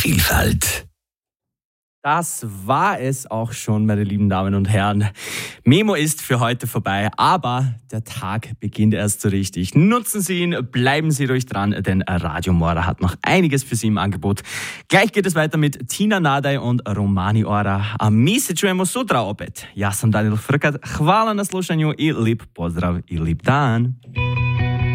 Vielfalt. Das war es auch schon, meine lieben Damen und Herren. Memo ist für heute vorbei, aber der Tag beginnt erst so richtig. Nutzen Sie ihn, bleiben Sie ruhig dran, denn Radio Mora hat noch einiges für Sie im Angebot. Gleich geht es weiter mit Tina Nadej und Romani Ora. A mi se čujemo sutra opet. Ja sam Daniel Frkat. Hvala na slušanju i lip pozdrav i lip dan.